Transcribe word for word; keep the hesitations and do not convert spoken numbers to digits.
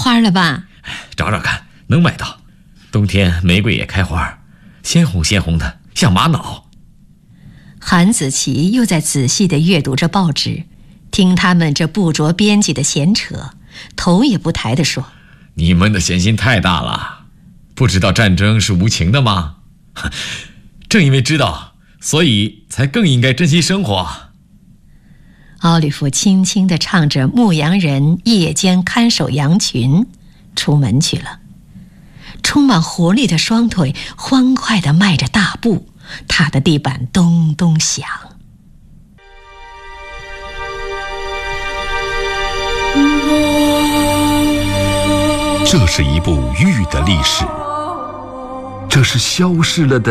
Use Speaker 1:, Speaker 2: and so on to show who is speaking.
Speaker 1: 花了吧？
Speaker 2: 找找看，能买到。冬天玫瑰也开花，鲜红鲜红的，像玛瑙。
Speaker 1: 韩子琪又在仔细地阅读着报纸，听他们这不着边际的闲扯，头也不抬地说：
Speaker 2: 你们的闲心太大了，不知道战争是无情的吗？正因为知道，所以才更应该珍惜生活。
Speaker 1: 奥利弗轻轻地唱着《牧羊人夜间看守羊群》，出门去了。充满活力的双腿欢快地迈着大步，踏的地板咚咚响。
Speaker 3: 这是一部玉的历史，这是消逝了的